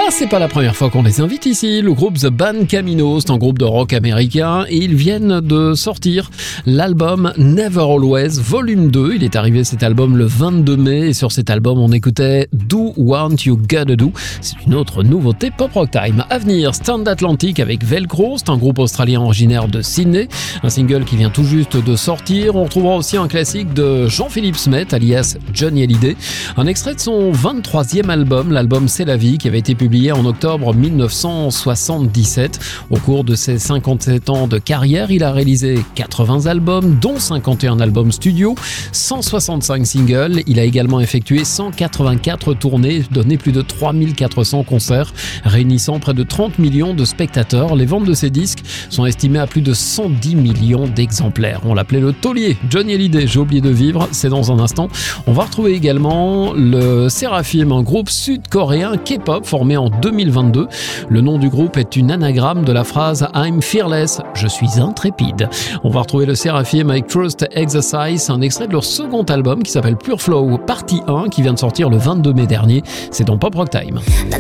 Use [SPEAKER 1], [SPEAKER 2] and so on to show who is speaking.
[SPEAKER 1] C'est pas la première fois qu'on les invite ici. Le groupe The Band Camino, c'est un groupe de rock américain et ils viennent de sortir l'album Never Always Volume 2. Il est arrivé cet album le 22 mai et sur cet album on écoutait Do What You Gotta Do. C'est une autre nouveauté Pop Rock Time. À venir, Stand Atlantic avec Velcro, c'est un groupe australien originaire de Sydney. Un single qui vient tout juste de sortir. On retrouvera aussi un classique de Jean-Philippe Smet, alias Johnny Hallyday. Un extrait de son 23e album, l'album C'est la vie, qui avait été publié en octobre 1977. Au cours de ses 57 ans de carrière, il a réalisé 80 albums, dont 51 albums studio, 165 singles. Il a également effectué 184 tournées, donné plus de 3400 concerts, réunissant près de 30 millions de spectateurs. Les ventes de ses disques sont estimées à plus de 110 millions d'exemplaires. On l'appelait le taulier. Johnny Hallyday, J'ai oublié de vivre, c'est dans un instant. On va retrouver également le Seraphim, un groupe sud-coréen K-pop formé en 2022. Le nom du groupe est une anagramme de la phrase I'm fearless, je suis intrépide. On va retrouver le Seraphim avec Trust Exercise, un extrait de leur second album qui s'appelle Pure Flow, partie 1, qui vient de sortir le 22 mai dernier. C'est dans Pop Rock Time.
[SPEAKER 2] 난